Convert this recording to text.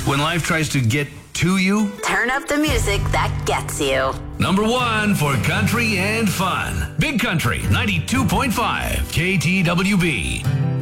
when life tries to get to you? Turn up the music that gets you. Number 1 for country and fun. Big Country 92.5 KTWB.